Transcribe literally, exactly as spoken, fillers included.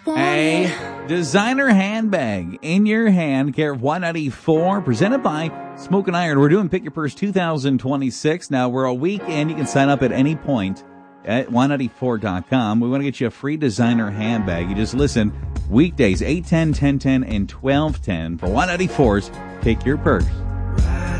A designer handbag in your hand, care of Y ninety-four, presented by Smoke and Iron. We're doing Pick Your Purse two thousand twenty-six. Now, we're a week in. You can sign up at any point at Y ninety-four dot com. We want to get you a free designer handbag. You just listen weekdays, eight ten, ten ten, and twelve ten for Y ninety-four's Pick Your Purse.